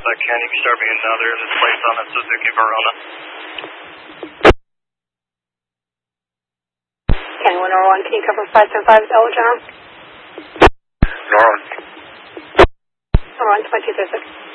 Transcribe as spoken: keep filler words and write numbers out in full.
I can. You can start me another. This place on a Suzuki Verona. County one oh one, can you cover five seven five Ella John? Norman. Norman, twenty-two thirty-six.